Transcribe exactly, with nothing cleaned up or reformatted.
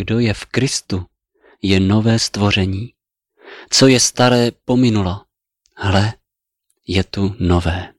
kdo je v Kristu, je nové stvoření. Co je staré, pominulo. Hle, je tu nové.